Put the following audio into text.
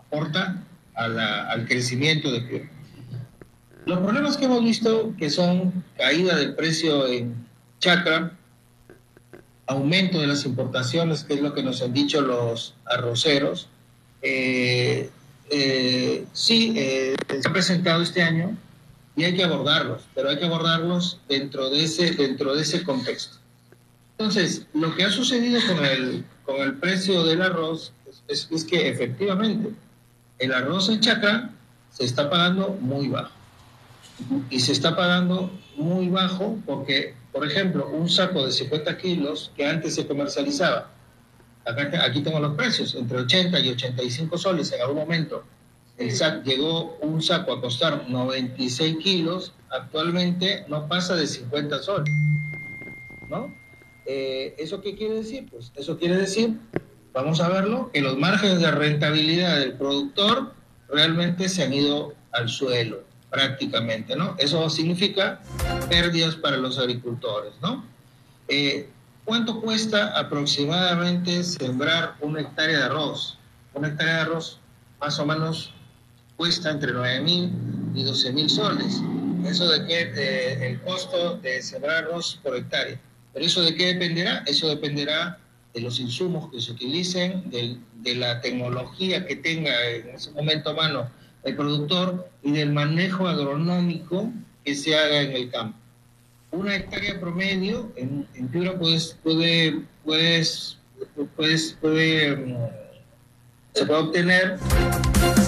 aporta al crecimiento de Piura. Los problemas que hemos visto, que son caída del precio en chacra, aumento de las importaciones, que es lo que nos han dicho los arroceros, se han presentado este año y hay que abordarlos, pero hay que abordarlos dentro de ese contexto. Entonces, lo que ha sucedido con el precio del arroz es que efectivamente el arroz en chacra se está pagando muy bajo. Y se está pagando muy bajo porque, por ejemplo, un saco de 50 kilos que antes se comercializaba, aquí tengo los precios, entre 80 y 85 soles en algún momento, llegó un saco a costar 96 kilos, actualmente no pasa de 50 soles, ¿no? ¿Eso qué quiere decir? Pues eso quiere decir, vamos a verlo, que los márgenes de rentabilidad del productor realmente se han ido al suelo, prácticamente, ¿no? Eso significa pérdidas para los agricultores, ¿no? ¿Cuánto cuesta aproximadamente sembrar una hectárea de arroz? Una hectárea de arroz más o menos cuesta entre 9.000 y 12.000 soles. Eso de que el costo de sembrar arroz por hectárea. ¿Pero eso de qué dependerá? Eso dependerá de los insumos que se utilicen, de la tecnología que tenga en ese momento a mano el productor y del manejo agronómico que se haga en el campo. Una hectárea promedio en Piura se puede obtener